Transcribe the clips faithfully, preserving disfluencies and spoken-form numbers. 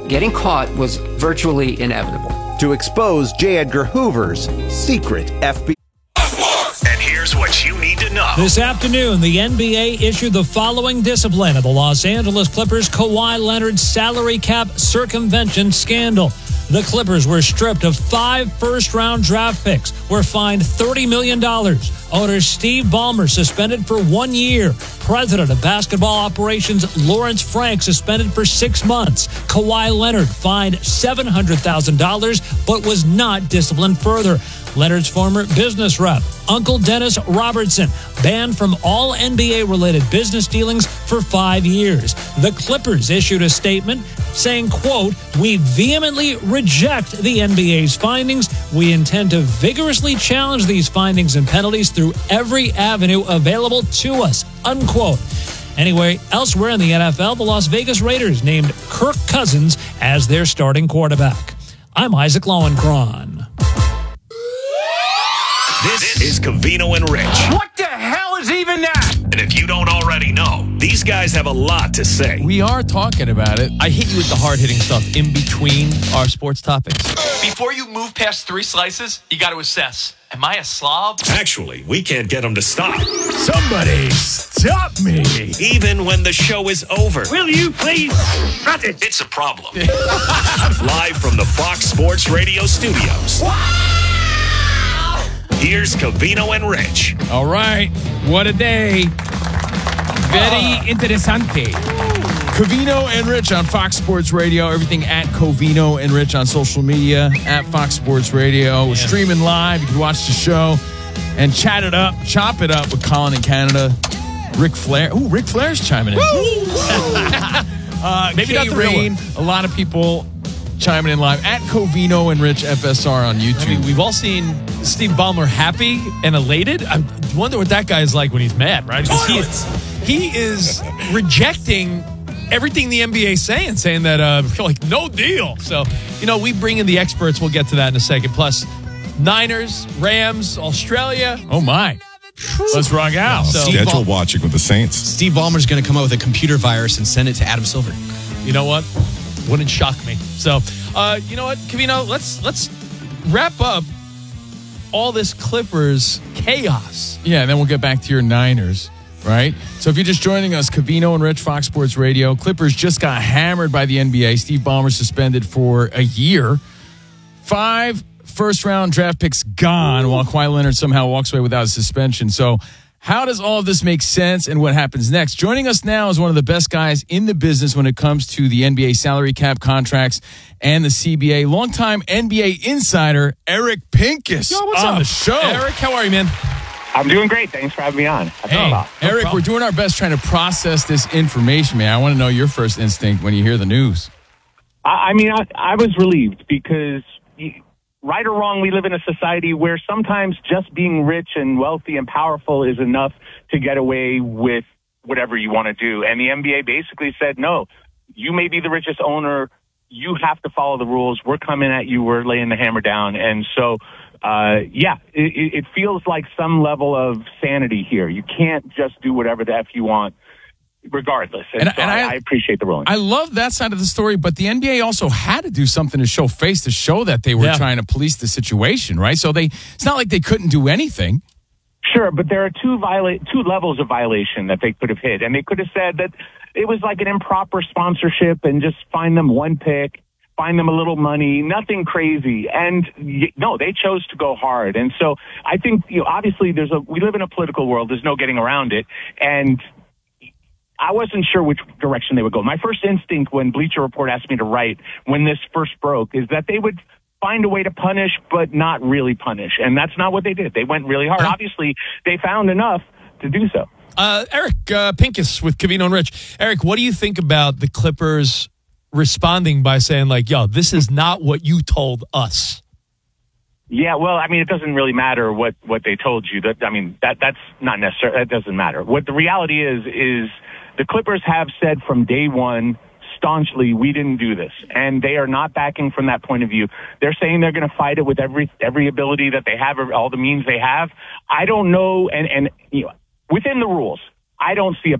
getting caught was virtually inevitable. To expose J. Edgar Hoover's secret F B I. And here's what you need to know. This afternoon, the N B A issued the following discipline of the Los Angeles Clippers Kawhi Leonard's salary cap circumvention scandal. The Clippers were stripped of five first-round draft picks, were fined thirty million dollars. Owner Steve Ballmer suspended for one year. President of basketball operations Lawrence Frank suspended for six months. Kawhi Leonard fined seven hundred thousand dollars but was not disciplined further. Leonard's former business rep, Uncle Dennis Robertson, banned from all N B A-related business dealings for five years. The Clippers issued a statement saying, quote, "We vehemently reject the N B A's findings. We intend to vigorously challenge these findings and penalties through every avenue available to us," unquote. Anyway, elsewhere in the N F L, the Las Vegas Raiders named Kirk Cousins as their starting quarterback. I'm Isaac Lowenkron. This is Covino and Rich. What the hell is even that? And if you don't already know, these guys have a lot to say. We are talking about it. I hit you with the hard-hitting stuff in between our sports topics. Before you move past three slices, you got to assess. Am I a slob? Actually, we can't get them to stop. Somebody stop me. Even when the show is over. Will you please shut it? It's a problem. Live from the Fox Sports Radio studios. Here's Covino and Rich. All right. What a day. Very interesante. Covino and Rich on Fox Sports Radio. Everything at Covino and Rich on social media. At Fox Sports Radio. We're streaming live. You can watch the show and chat it up, chop it up with Colin in Canada. Ric Flair. Oh, Ric Flair's chiming in. uh, Maybe not the real one. A lot of people chiming in live at Covino and Rich F S R on YouTube. I mean, we've all seen Steve Ballmer happy and elated. I wonder what that guy is like when he's mad, right? Because he is, he is rejecting everything the N B A is saying, saying that, uh, like, no deal. So, you know, we bring in the experts. We'll get to that in a second. Plus, Niners, Rams, Australia. Oh, my. Let's rock out. So, Schedule Ball- watching with the Saints. Steve Ballmer's going to come out with a computer virus and send it to Adam Silver. You know what? Wouldn't shock me. So, uh, you know what, Covino, let's let's wrap up all this Clippers chaos. Yeah, and then we'll get back to your Niners, right? So if you're just joining us, Covino and Rich, Fox Sports Radio. Clippers just got hammered by the N B A. Steve Ballmer suspended for a year. Five first-round draft picks gone while Kawhi Leonard somehow walks away without a suspension. So how does all of this make sense and what happens next? Joining us now is one of the best guys in the business when it comes to the N B A salary cap contracts and the C B A. Longtime N B A insider, Eric Pincus, Yo, what's on up? the show. Eric, how are you, man? I'm doing great. Thanks for having me on. Hey, no Eric, problem. we're doing our best trying to process this information, man. I want to know your first instinct when you hear the news. I, I mean, I, I was relieved because, you, right or wrong, we live in a society where sometimes just being rich and wealthy and powerful is enough to get away with whatever you want to do. And the N B A basically said, no, you may be the richest owner. You have to follow the rules. We're coming at you. We're laying the hammer down. And so, uh, yeah, it, it feels like some level of sanity here. You can't just do whatever the F you want, regardless. And, And- so and I, I- I appreciate the ruling. I love that side of the story, but the N B A also had to do something to show face to show that they were Yeah. trying to police the situation, right? So they it's not like they couldn't do anything. Sure, but there are two viola- two levels of violation that they could have hit, and they could have said that it was like an improper sponsorship and just find them one pick, find them a little money, nothing crazy. And y- no, they chose to go hard. And so I think, you know, obviously there's a we live in a political world. There's no getting around it. And I wasn't sure which direction they would go. My first instinct when Bleacher Report asked me to write when this first broke is that they would find a way to punish, but not really punish. And that's not what they did. They went really hard. Huh? Obviously, they found enough to do so. Uh, Eric uh, Pincus with Covino and Rich. Eric, what do you think about the Clippers responding by saying, like, yo, this is not what you told us? Yeah, well, I mean, it doesn't really matter what, what they told you. That I mean, that that's not necessary. That doesn't matter. What the reality is, is the Clippers have said from day one, staunchly, we didn't do this. And they are not backing from that point of view. They're saying they're going to fight it with every every ability that they have, all the means they have. I don't know, and, and you know, within the rules, I don't see a path.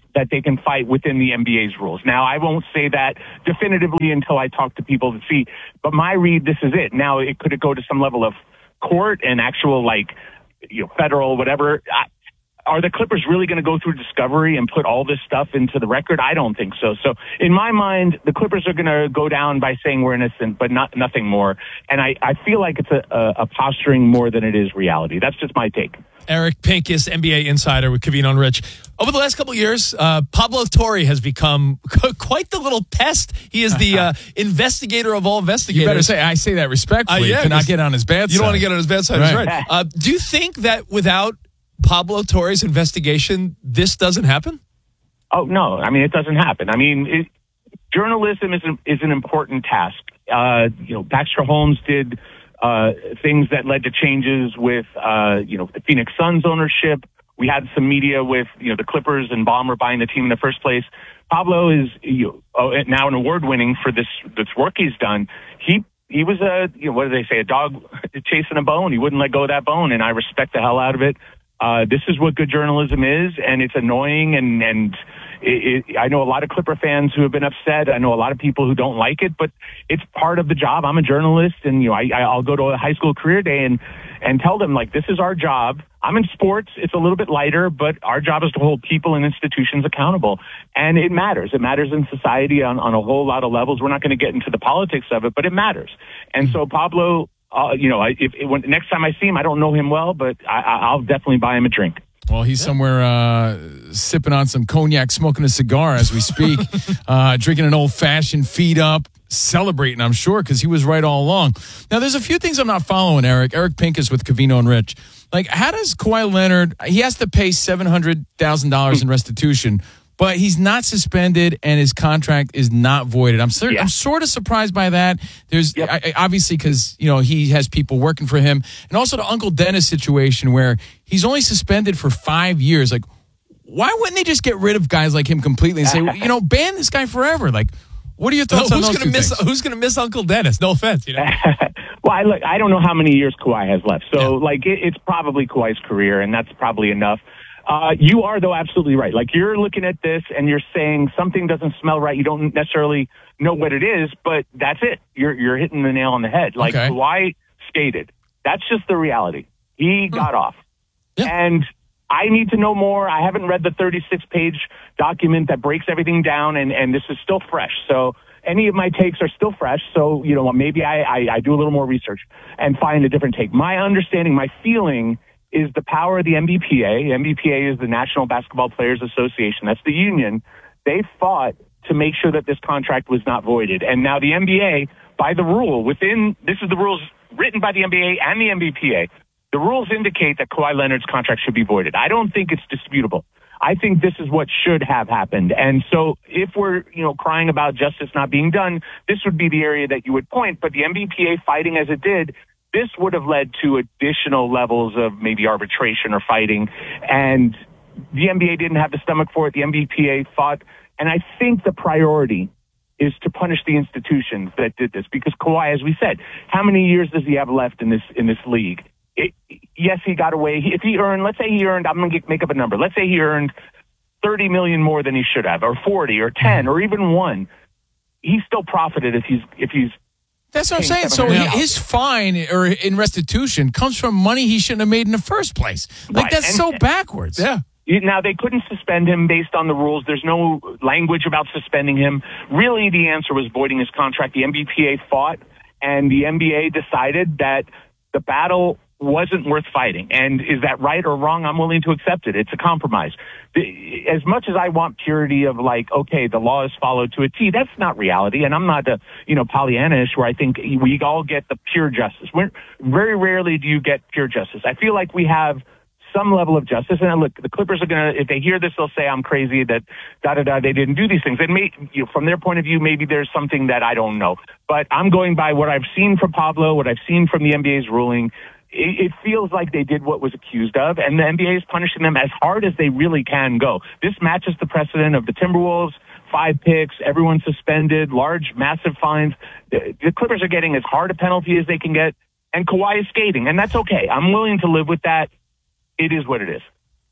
that they can fight within the N B A's rules. Now, I won't say that definitively until I talk to people to see, but my read, this is it. Now, it could it go to some level of court and actual, like, you know, federal, whatever. I, Are the Clippers really going to go through discovery and put all this stuff into the record? I don't think so. So in my mind, the Clippers are going to go down by saying we're innocent, but not nothing more. And I, I feel like it's a, a, a posturing more than it is reality. That's just my take. Eric Pincus, N B A insider with Covino and Rich. Over the last couple of years, uh, Pablo Torre has become quite the little pest. He is the uh, investigator of all investigators. You better say, I say that respectfully. Uh, yeah, to not get on his bad side. You don't want to get on his bad side. Right. That's right. Uh, do you think that without Pablo Torre's investigation, this doesn't happen? Oh, no. I mean, it doesn't happen. I mean, it, journalism is, is an important task. Uh, you know, Baxter Holmes did uh, things that led to changes with, uh, you know, the Phoenix Suns ownership. We had some media with, you know, the Clippers and Ballmer buying the team in the first place. Pablo is you know, now an award winning for this, this work he's done. He He was a, you know, what do they say, a dog chasing a bone. He wouldn't let go of that bone, and I respect the hell out of it. Uh, this is what good journalism is, and it's annoying, and, and it, it, I know a lot of Clipper fans who have been upset. I know a lot of people who don't like it, but it's part of the job. I'm a journalist, and, you know, I, I'll go to a high school career day and, and tell them, like, this is our job. I'm in sports. It's a little bit lighter, but our job is to hold people and institutions accountable. And it matters. It matters in society on, on a whole lot of levels. We're not going to get into the politics of it, but it matters. And so Pablo, Uh, you know, if, if when, next time I see him, I don't know him well, but I, I'll definitely buy him a drink. Well, he's somewhere uh, sipping on some cognac, smoking a cigar as we speak, uh, drinking an old-fashioned, feet up, celebrating, I'm sure, because he was right all along. Now, there's a few things I'm not following, Eric. Eric Pincus with Covino and Rich. Like, how does Kawhi Leonard, he has to pay seven hundred thousand dollars in restitution, but he's not suspended and his contract is not voided. I'm, sur- yeah. I'm sort of surprised by that. There's yep. I, obviously because, you know, he has people working for him. And also the Uncle Dennis situation where he's only suspended for five years. Like, why wouldn't they just get rid of guys like him completely and say, you know, ban this guy forever? Like, what are your thoughts no, on who's those gonna two miss, things? Who's going to miss Uncle Dennis? No offense. You know? Well, I, look, I don't know how many years Kawhi has left. So, Yeah. like, it, it's probably Kawhi's career, and that's probably enough. Uh, you are, though, absolutely right. Like, you're looking at this and you're saying something doesn't smell right. You don't necessarily know what it is, but that's it. You're you're hitting the nail on the head. Like, Okay. Kawhi skated. That's just the reality. He got off. Yeah. And I need to know more. I haven't read the thirty-six page document that breaks everything down, and, and this is still fresh. So any of my takes are still fresh. So, you know, maybe I, I, I do a little more research and find a different take. My understanding, my feeling is the power of the N B P A. N B P A is the National Basketball Players Association. That's the union. They fought to make sure that this contract was not voided. And now the N B A, by the rule, within, this is the rules written by the N B A and the N B P A, the rules indicate that Kawhi Leonard's contract should be voided. I don't think it's disputable. I think this is what should have happened. And so if we're, you know, crying about justice not being done, this would be the area that you would point. But the N B P A fighting as it did, this would have led to additional levels of maybe arbitration or fighting. And the N B A didn't have the stomach for it. The N B P A fought. And I think the priority is to punish the institutions that did this. Because Kawhi, as we said, how many years does he have left in this in this league? It, yes, he got away. If he earned, let's say he earned, I'm going to make up a number. Let's say he earned thirty million more than he should have, or forty, or ten, or even one. He still profited if he's if he's. That's what I'm saying. So Yeah. his fine or in restitution comes from money he shouldn't have made in the first place. Like, Right. that's And- so backwards. Yeah. Now, they couldn't suspend him based on the rules. There's no language about suspending him. Really, the answer was voiding his contract. The N B P A fought, and the N B A decided that the battle wasn't worth fighting. And is that right or wrong? I'm willing to accept it. It's a compromise. The, as much as I want purity of, like, okay, the law is followed to a T, that's not reality. And I'm not, a, you know, Pollyannish where I think we all get the pure justice. We're, very rarely do you get pure justice. I feel like we have some level of justice. And look, the Clippers are going to, if they hear this, they'll say I'm crazy that da da da they didn't do these things. And may, you know, from their point of view, maybe there's something that I don't know. But I'm going by what I've seen from Pablo, what I've seen from the N B A's ruling. It, it feels like they did what was accused of, and the N B A is punishing them as hard as they really can go. This matches the precedent of the Timberwolves. Five picks, everyone suspended, large, massive fines. The, the Clippers are getting as hard a penalty as they can get, and Kawhi is skating, and that's okay. I'm willing to live with that. It is what it is.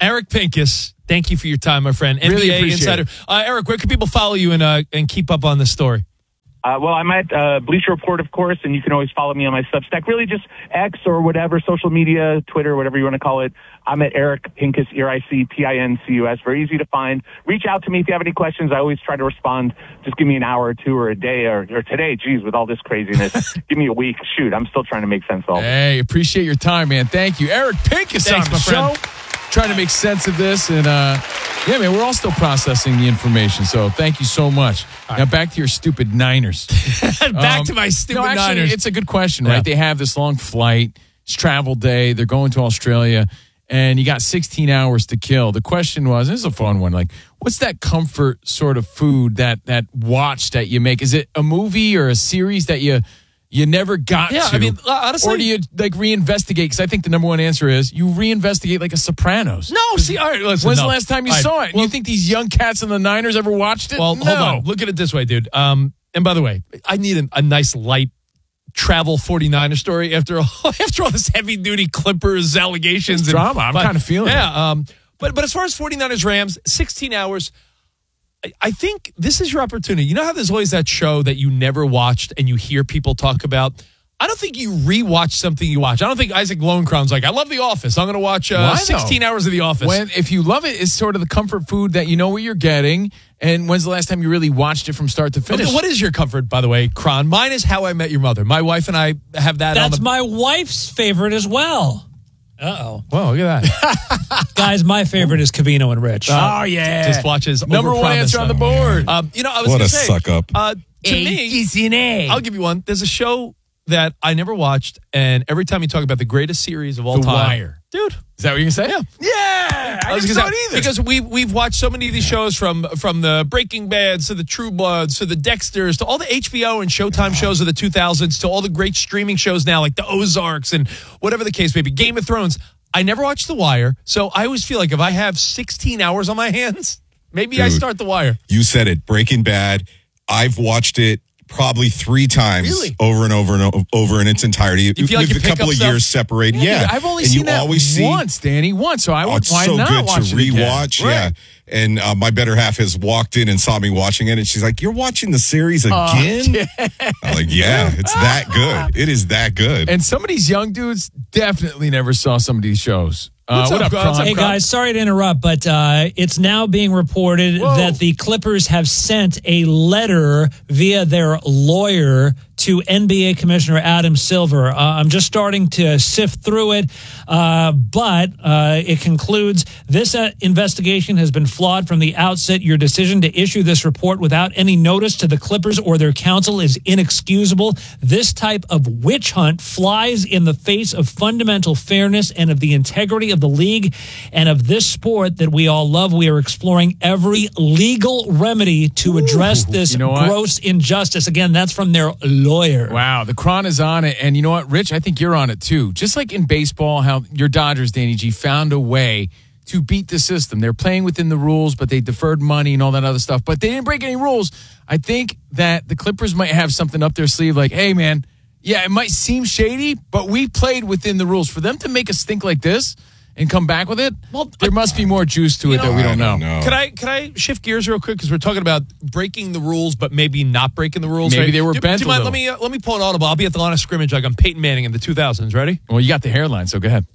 Eric Pincus, thank you for your time, my friend. Really N B A appreciate Insider. Uh, Eric, where can people follow you and uh, and keep up on this story? Uh, well, I'm at uh, Bleacher Report, of course, and you can always follow me on my Substack. Really just X or whatever, social media, Twitter, whatever you want to call it. I'm at Eric Pincus, E R I C P I N C U S. Very easy to find. Reach out to me if you have any questions. I always try to respond. Just give me an hour or two or a day or, or today. Geez, with all this craziness, give me a week. Shoot, I'm still trying to make sense of all this. Hey, appreciate your time, man. Thank you. Eric Pincus Thanks, on my the friend. show. Trying to make sense of this. And, uh, yeah, man, we're all still processing the information. So thank you so much. Now, right. back to your stupid Niners. Back Um, to my stupid no, actually, Niners. It's a good question, Yeah. right? They have this long flight. It's travel day. They're going to Australia. And you got sixteen hours to kill. The question was, this is a fun one, like, what's that comfort sort of food, that that watch that you make? Is it a movie or a series that you you never got Yeah, to? I mean, uh, honestly- Or do you, like, reinvestigate? Because I think the number one answer is you reinvestigate like a Sopranos. No, see, all right, listen. When's no. the last time you All right, saw it? well- you think these young cats in the Niners ever watched it? Well, no. hold on. Look at it this way, dude. Um, and by the way, I need a, a nice light travel 49er story after all, after all this heavy duty Clippers allegations It's and drama. I'm but- kinda feeling it. yeah, um, but but as far as 49ers Rams, sixteen hours. I, I think this is your opportunity. You know how there's always that show that you never watched and you hear people talk about. I don't think you rewatch something you watch. I don't think Isaac Lowenkron's like, I love The Office. I'm going to watch uh, Why, though? sixteen hours of The Office. When, if you love it, it's sort of the comfort food that you know what you're getting. And when's the last time you really watched it from start to finish? Okay, what is your comfort, by the way, Kron? Mine is How I Met Your Mother. My wife and I have that on That's the... my wife's favorite as well. Uh-oh. Whoa, look at that. Guys, my favorite is Cavino and Rich. Oh, yeah. Just watches Number one Overpromise answer on the on- board. Um, you know, I was What going a to say... suck up. Uh, to me, I'll give you one. There's a show that I never watched, and every time you talk about the greatest series of all The time... Wire. Dude. Is that what you're going to say? Yeah. Yeah. I, I was never gonna saw say, it either. because we've we've watched so many of these shows from from the Breaking Bads to the True Bloods to the Dexters to all the H B O and Showtime shows of the two thousands to all the great streaming shows now like the Ozarks and whatever the case may be, Game of Thrones. I never watched The Wire, so I always feel like if I have sixteen hours on my hands, maybe I Dude. start The Wire. You said it. Breaking Bad. I've watched it probably three times Really? over and over and o- over in its entirety. You feel like with you a pick couple up of stuff? years separated. Yeah, Dude, I've only and seen you that always see, once, Danny. Once. So I Oh, would, it's why so not good watch to it again? rewatch. Yeah. Right. And uh, my better half has walked in and saw me watching it, and she's like, "You're watching the series again?" I'm like, "Yeah, it's that good. It is that good." And some of these young dudes definitely never saw some of these shows. Uh, What's what up, up, Kron? Kron? Hey, guys, sorry to interrupt, but uh, it's now being reported Whoa. that the Clippers have sent a letter via their lawyer to N B A Commissioner Adam Silver. Uh, I'm just starting to sift through it, uh, but uh, it concludes this uh, investigation has been flawed from the outset. Your decision to issue this report without any notice to the Clippers or their counsel is inexcusable. This type of witch hunt flies in the face of fundamental fairness and of the integrity of the league and of this sport that we all love. We are exploring every legal remedy to address this you know what? gross injustice. Again, that's from their lawyer. Wow, the Kron is on it. And you know what, Rich? I think you're on it too. Just like in baseball, how your Dodgers, Danny G, found a way to beat the system. They're playing within the rules, but they deferred money and all that other stuff. But they didn't break any rules. I think that the Clippers might have something up their sleeve like, hey, man, yeah, it might seem shady, but we played within the rules. For them to make a stink like this and come back with it, well, there must be more juice to it know, that we I don't know. know. Can I can I shift gears real quick because we're talking about breaking the rules, but maybe not breaking the rules. Maybe right? they were do, bent Do you a mind? little. Let me uh, let me pull an audible. I'll be at the line of scrimmage like I'm Peyton Manning in the two thousands. Ready? Well, you got the hairline, so go ahead.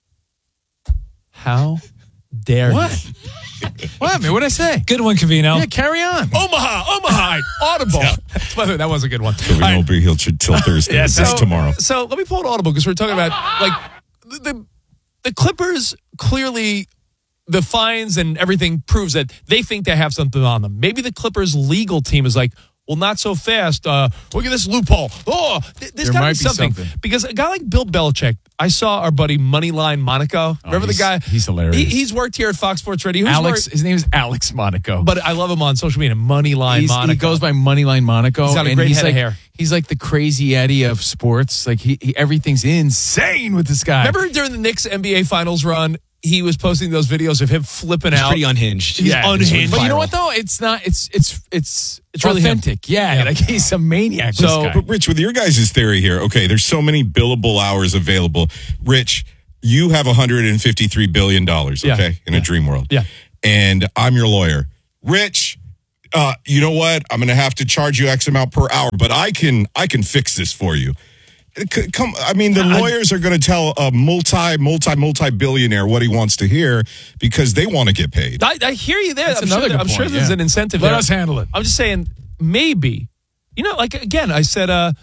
How dare What? you? What, man? What'd I say? Good one, Cavino. Yeah, carry on. Omaha, Omaha, audible. By the way, that was a good one. So we All right. won't be here till Thursday. Yeah, That's so, tomorrow. So let me pull an audible because we're talking about like the, the the Clippers clearly. The fines and everything proves that they think they have something on them. Maybe the Clippers legal team is like, well, not so fast. Uh, look at this loophole. Oh, th- there's There got to might be be something. something. Because a guy like Bill Belichick, I saw our buddy Moneyline Monaco. Remember the he's- guy? he's hilarious. He, he's worked here at Fox Sports Radio. Who's Alex, worked- his name is Alex Monaco. but I love him on social media. Moneyline He's- Monaco. he goes by Moneyline Monaco. He's got a and great he's head of like, hair. He's like the crazy Eddie of sports. Like he, he everything's insane with this guy. Remember during the Knicks N B A Finals run, he was posting those videos of him flipping He's out. pretty unhinged. He's Yeah, unhinged. But you know viral. what though? It's not. It's it's it's It's really him. authentic. Yeah, Yeah. like he's a maniac. So, this guy. But Rich, with your guys' theory here, okay, there's so many billable hours available. Rich, you have one hundred fifty-three billion dollars, okay, Yeah. in Yeah. a dream world. Yeah. And I'm your lawyer. Rich, uh, you know what? I'm going to have to charge you X amount per hour, but I can I can fix this for you. It could come. I mean, the lawyers are going to tell a multi, multi, multi billionaire what he wants to hear because they want to get paid. I, I hear you there. That's I'm another sure, good I'm sure point, there's yeah. an incentive Let there. us handle it. I'm just saying, maybe. You know, like, again, I said, uh,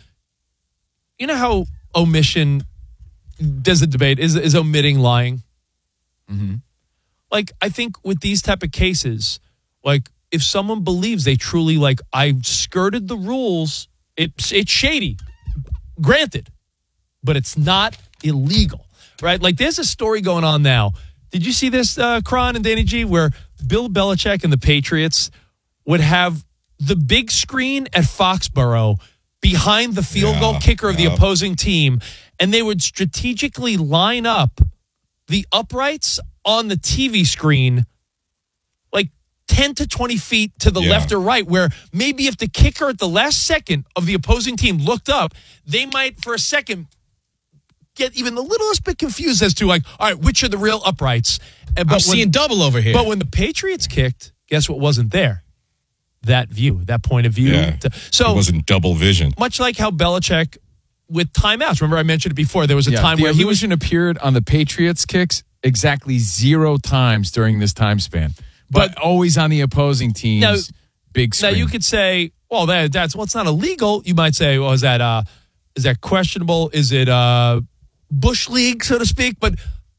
you know how omission, there's a debate, is, is omitting lying? Mm-hmm. Like, I think with these type of cases, like, if someone believes they truly, like, I skirted the rules, it's it's shady. Granted. But it's not illegal, right? Like, there's a story going on now. Did you see this, uh, Kron and Danny G, where Bill Belichick and the Patriots would have the big screen at Foxborough behind the field Yeah, goal kicker of the yeah. opposing team, and they would strategically line up the uprights on the T V screen like ten to twenty feet to the Yeah. left or right, where maybe if the kicker at the last second of the opposing team looked up, they might for a second get even the littlest bit confused as to, like, all right, which are the real uprights? And, I'm seeing double over here. But when the Patriots kicked, guess what wasn't there? That view, that point of view. Yeah. So it wasn't double vision. much like how Belichick with timeouts. Remember, I mentioned it before. There was a Yeah, time the where he was. illusion appeared on the Patriots kicks exactly zero times during this time span, but, But- always on the opposing team's Now- big Now screen. you could say, well, that, that's well, it's not illegal. You might say, well, is that uh, is that questionable? Is it uh, bush league, so to speak? But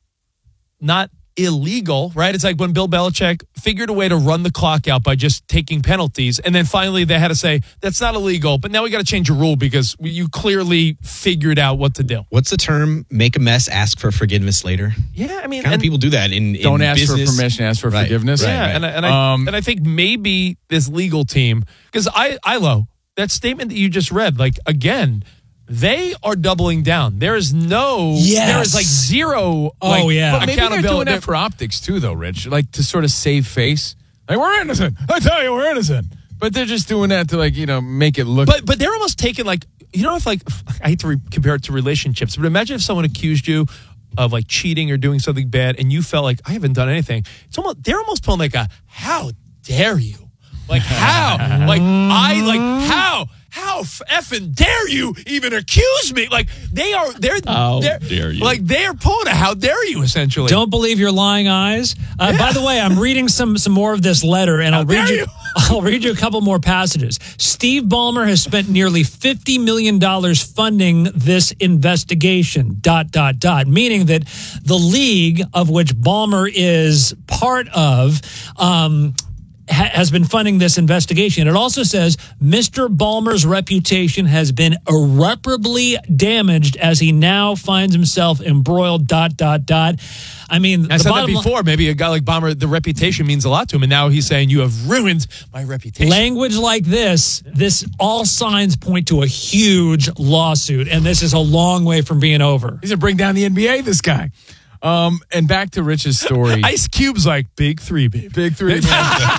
not illegal, right? It's like when Bill Belichick figured a way to run the clock out by just taking penalties, and then finally they had to say that's not illegal. But now we got to change a rule because you clearly figured out what to do. What's the term? Make a mess, ask for forgiveness later. Yeah, I mean, Kind of and- people do that in, in Don't ask business. for permission, ask for Right, forgiveness. right, Yeah, right. and I, and I Um, and I think maybe this legal team, because I Ilo, that statement that you just read, like, again, they are doubling down. There is no, Yes. there is like zero. Oh, like, yeah. But maybe they're doing accountability. that for optics too, though, Rich. Like to sort of save face. Like we're innocent. I tell you, we're innocent. But they're just doing that to, like, you know, make it look. But but they're almost taking, like, you know, if, like, I hate to re- compare it to relationships, but imagine if someone accused you of, like, cheating or doing something bad, and you felt like, I haven't done anything. It's almost, they're almost pulling like a, how dare you? Like, how? Like, I, like, how? How f- effing dare you even accuse me? Like, they are, they're, How they're dare you. like, they're pulling a how dare you, essentially. Don't believe your lying eyes. Uh, By the way, I'm reading some some more of this letter, and I'll read dare you. you. I'll read you a couple more passages. Steve Ballmer has spent nearly fifty million dollars funding this investigation. Dot dot dot. Meaning that the league of which Ballmer is part of. Um, ha- has been funding this investigation. It also says Mister Ballmer's reputation has been irreparably damaged as he now finds himself embroiled, dot, dot, dot. I mean, I the said that bottom li- before. Maybe a guy like Ballmer, the reputation means a lot to him, and now he's saying you have ruined my reputation. language like this, this all signs point to a huge lawsuit, and this is a long way from being over. He's gonna bring down the N B A. This guy. Um, and back to Rich's story. Ice Cube's like big three, baby. Big three. Man.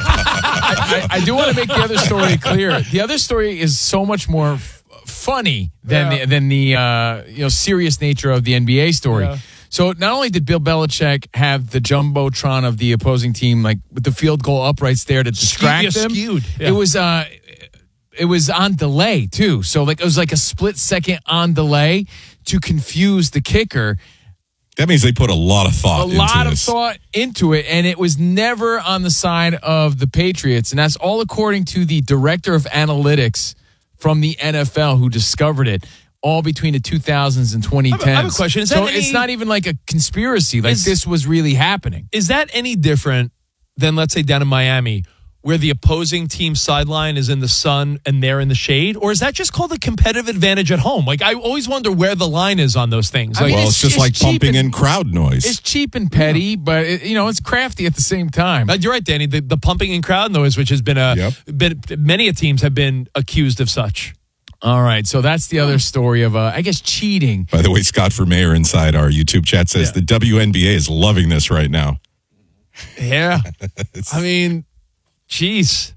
I, I, I do want to make the other story clear. The other story is so much more f- funny than Yeah. the, than the uh, you know serious nature of the N B A story. Yeah. So not only did Bill Belichick have the jumbotron of the opposing team, like with the field goal uprights there to distract yeah, them, skewed. Yeah. it was uh, it was on delay too. So like it was like a split second on delay to confuse the kicker. That means they put a lot of A thought into lot of this. thought into it, and it was never on the side of the Patriots. And that's all according to the director of analytics from the N F L who discovered it all between the two thousands and twenty tens. I have a- I have a question. Is so that any- it's not even like a conspiracy. Like Is- this was really happening. Is that any different than, let's say, down in Miami, where the opposing team sideline is in the sun and they're in the shade? Or is that just called a competitive advantage at home? Like, I always wonder where the line is on those things. I Like, mean, well, it's- it's just it's like cheap pumping and- in crowd noise. It's cheap and petty, but it, you know it's crafty at the same time. Uh, you're right, Danny. The, the pumping in crowd noise, which has been a, Yep. been, many a teams have been accused of such. All right, so that's the other story of uh, I guess cheating. By the way, Scott for Mayor inside our YouTube chat says Yeah. the W N B A is loving this right now. Yeah. I mean, jeez.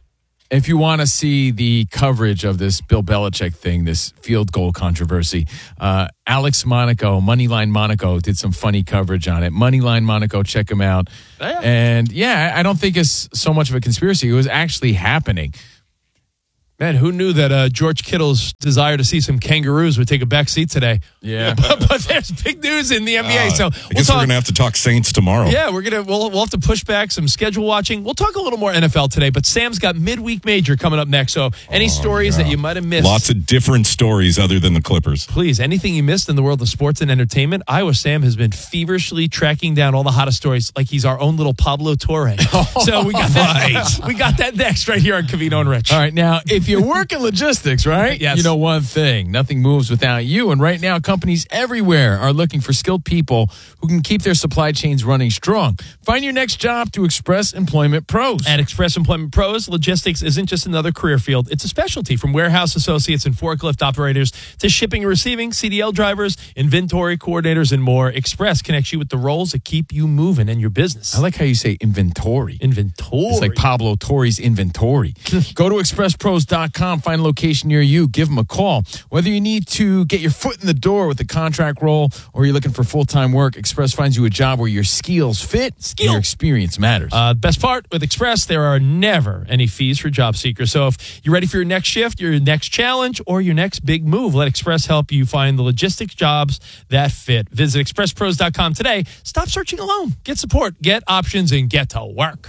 If you want to see the coverage of this Bill Belichick thing, this field goal controversy, uh, Alex Monaco, Moneyline Monaco, did some funny coverage on it. Moneyline Monaco, check him out. Yeah. And yeah, I don't think it's so much of a conspiracy. It was actually happening. Man, who knew that uh, George Kittle's desire to see some kangaroos would take a back seat today? Yeah. but, but there's big news in the N B A. Uh, so I we'll guess talk, we're gonna have to talk Saints tomorrow. Yeah, we're gonna we'll we'll have to push back some schedule watching. We'll talk a little more N F L today, but Sam's got midweek major coming up next. So any Oh, stories yeah. that you might have missed? Lots of different stories other than the Clippers. Please, anything you missed in the world of sports and entertainment, Iowa Sam has been feverishly tracking down all the hottest stories like he's our own little Pablo Torre. So we got that. We got that next right here on Covino and Rich. All right, now, if you're working logistics, right? Yes. You know one thing, nothing moves without you. And right now, companies everywhere are looking for skilled people who can keep their supply chains running strong. Find your next job through Express Employment Pros. At Express Employment Pros, logistics isn't just another career field. It's a specialty, from warehouse associates and forklift operators to shipping and receiving, C D L drivers, inventory coordinators, and more. Express connects you with the roles that keep you moving in your business. I like how you say inventory. Inventory. It's like Pablo Torre's inventory. Go to express pros dot com, find a location near you, give them a call. Whether you need to get your foot in the door with a contract role or you're looking for full-time work, Express finds you a job where your skills fit and your experience matters. Uh, best part, with Express, there are never any fees for job seekers. So if you're ready for your next shift, your next challenge, or your next big move, let Express help you find the logistics jobs that fit. Visit express pros dot com today. Stop searching alone. Get support, get options, and get to work.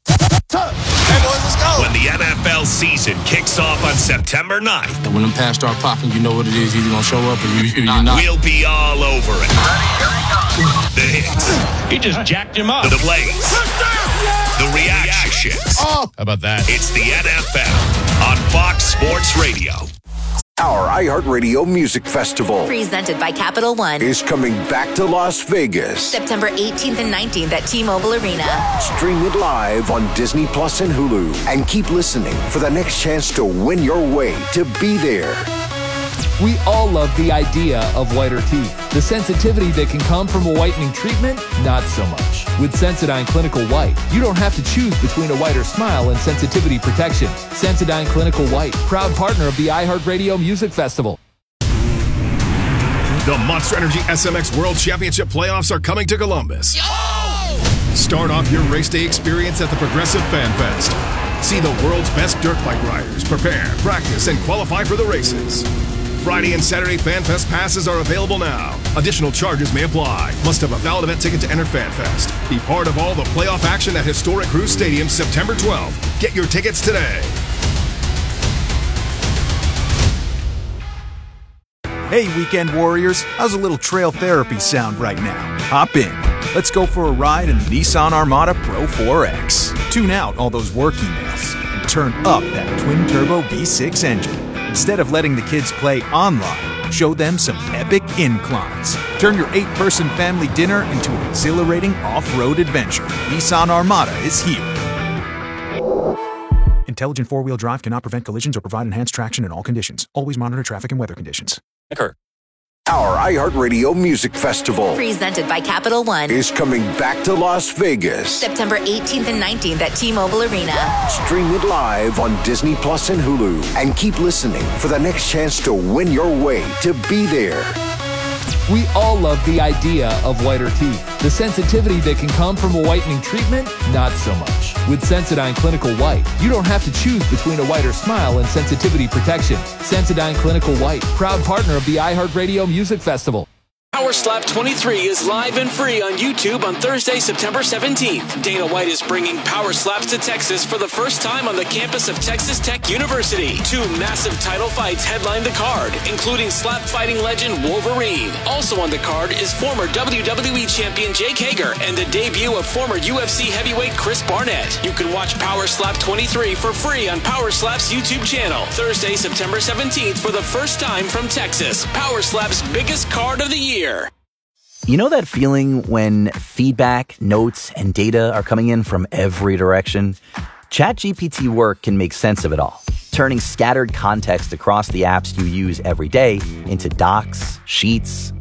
When the N F L season kicks off on September ninth, And when them pads start popping, you know what it is. You're going to show up or you, you're not. we'll be all over it. The hits. He just jacked him up. The plays. The reactions. How about that? It's the N F L on Fox Sports Radio. Our iHeartRadio Music Festival Presented by Capital One. is coming back to Las Vegas. September eighteenth and nineteenth at T-Mobile Arena. Stream it live on Disney Plus and Hulu. And keep listening for the next chance to win your way to be there. We all love the idea of whiter teeth. The sensitivity that can come from a whitening treatment, not so much. With Sensodyne Clinical White, you don't have to choose between a whiter smile and sensitivity protection. Sensodyne Clinical White, proud partner of the iHeartRadio Music Festival. The Monster Energy S M X World Championship playoffs are coming to Columbus. Start off your race day experience at the Progressive Fan Fest. See the world's best dirt bike riders prepare, practice, and qualify for the races. Friday and Saturday Fan Fest passes are available now. Additional charges may apply. Must have a valid event ticket to enter Fan Fest. Be part of all the playoff action at Historic Cruise Stadium September twelfth. Get your tickets today. Hey, weekend warriors, how's a little trail therapy sound right now? Hop in. Let's go for a ride in the Nissan Armada Pro four X. Tune out all those work emails and turn up that twin-turbo V six engine. Instead of letting the kids play online, show them some epic inclines. Turn your eight-person family dinner into an exhilarating off-road adventure. Nissan Armada is here. Intelligent four-wheel drive cannot prevent collisions or provide enhanced traction in all conditions. Always monitor traffic and weather conditions. Our iHeartRadio Music Festival Presented by Capital One. is coming back to Las Vegas. September eighteenth and nineteenth at T-Mobile Arena. Stream it live on Disney Plus and Hulu. And keep listening for the next chance to win your way to be there. We all love the idea of whiter teeth. The sensitivity that can come from a whitening treatment, not so much. With Sensodyne Clinical White, you don't have to choose between a whiter smile and sensitivity protection. Sensodyne Clinical White, proud partner of the iHeartRadio Music Festival. Power Slap twenty-three is live and free on YouTube on Thursday, September seventeenth. Dana White is bringing Power Slaps to Texas for the first time on the campus of Texas Tech University. Two massive title fights headline the card, including slap fighting legend Wolverine. Also on the card is former W W E champion Jake Hager and the debut of former U F C heavyweight Chris Barnett. You can watch Power Slap twenty-three for free on Power Slap's YouTube channel. Thursday, September seventeenth for the first time from Texas. Power Slap's biggest card of the year. You know that feeling when feedback, notes, and data are coming in from every direction? ChatGPT Work can make sense of it all, turning scattered context across the apps you use every day into docs, sheets,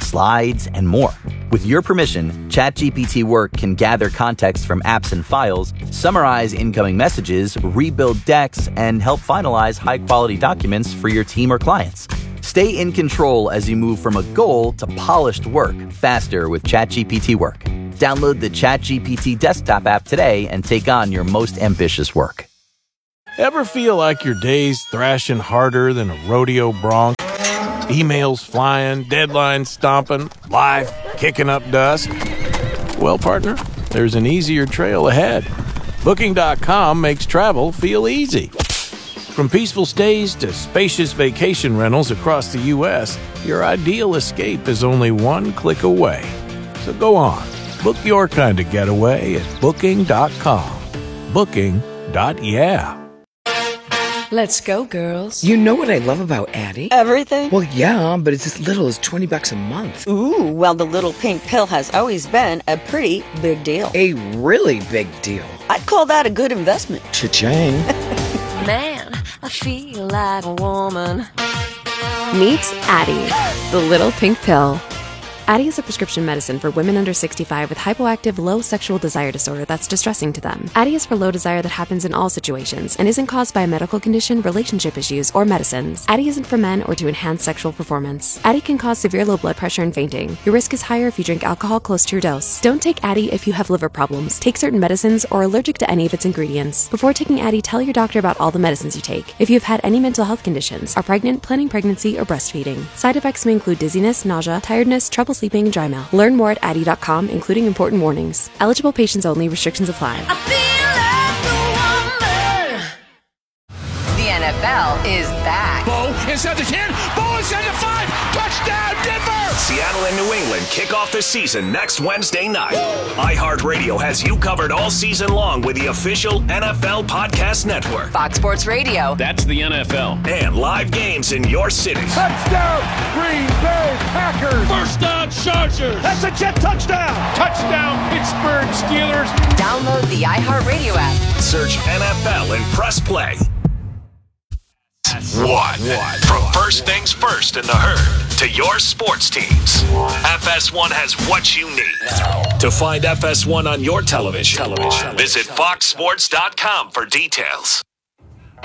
slides, and more. With your permission, ChatGPT Work can gather context from apps and files, summarize incoming messages, rebuild decks, and help finalize high-quality documents for your team or clients. Stay in control as you move from a goal to polished work faster with ChatGPT Work. Download the ChatGPT desktop app today and take on your most ambitious work. Ever feel like your day's thrashing harder than a rodeo bronc? Emails flying, deadlines stomping, life kicking up dust? Well, partner, there's an easier trail ahead. Booking dot com makes travel feel easy. From peaceful stays to spacious vacation rentals across the U S, your ideal escape is only one click away. So go on, book your kind of getaway at Booking dot com. Booking. Yeah. Let's go, girls. You know what I love about Addie? Everything? Well, yeah, but it's as little as twenty bucks a month. Ooh, well, the little pink pill has always been a pretty big deal. A really big deal. I'd call that a good investment. Cha-ching. Man, I feel like a woman. Meet Addie, the little pink pill. Addie is a prescription medicine for women under sixty-five with hypoactive low sexual desire disorder that's distressing to them. Addie is for low desire that happens in all situations and isn't caused by a medical condition, relationship issues, or medicines. Addie isn't for men or to enhance sexual performance. Addie can cause severe low blood pressure and fainting. Your risk is higher if you drink alcohol close to your dose. Don't take Addie if you have liver problems, take certain medicines, or are allergic to any of its ingredients. Before taking Addie, tell your doctor about all the medicines you take. If you've had any mental health conditions, are pregnant, planning pregnancy, or breastfeeding. Side effects may include dizziness, nausea, tiredness, trouble sleeping, and dry mouth. Learn more at Addie dot com, including important warnings. Eligible patients only. Restrictions apply. The N F L is back. Bo inside the ten. Bo inside the five. Touchdown, Denver! Seattle and New England kick off the season next Wednesday night. iHeartRadio has you covered all season long with the official N F L Podcast Network. Fox Sports Radio. That's the N F L. And live games in your city. Touchdown, Green Bay Packers. First down, Chargers. That's a Jet touchdown. Touchdown, Pittsburgh Steelers. Download the iHeartRadio app. Search N F L and press play. One. One. From first things first in the herd to your sports teams, F S one has what you need. To find F S one on your television, television. visit fox sports dot com for details.